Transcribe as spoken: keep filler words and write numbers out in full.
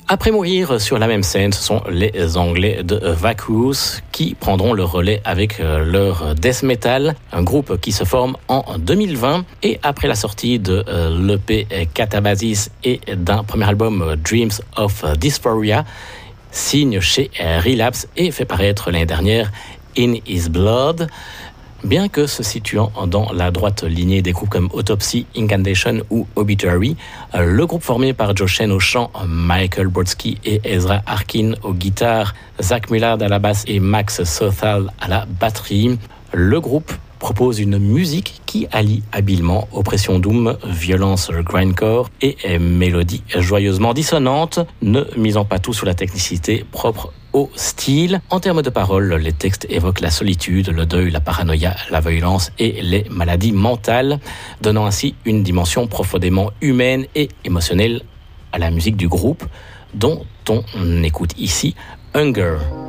Après mourir sur la même scène, ce sont les Anglais de Vacuous qui prendront le relais avec leur death metal, un groupe qui se forme en deux mille vingt. Et après la sortie de l'E P Catabasis et d'un premier album Dreams of Dysphoria, signe chez Relapse et fait paraître l'année dernière In His Blood. Bien que se situant dans la droite lignée des groupes comme Autopsy, Incantation ou Obituary, le groupe formé par Joe Shen au chant, Michael Brodsky et Ezra Harkin aux guitares, Zach Mullard à la basse et Max Sothal à la batterie, le groupe propose une musique qui allie habilement oppression doom, violence grindcore et mélodie joyeusement dissonante, ne misant pas tout sur la technicité propre au style. En termes de paroles, les textes évoquent la solitude, le deuil, la paranoïa, la violence et les maladies mentales, donnant ainsi une dimension profondément humaine et émotionnelle à la musique du groupe, dont on écoute ici Hunger.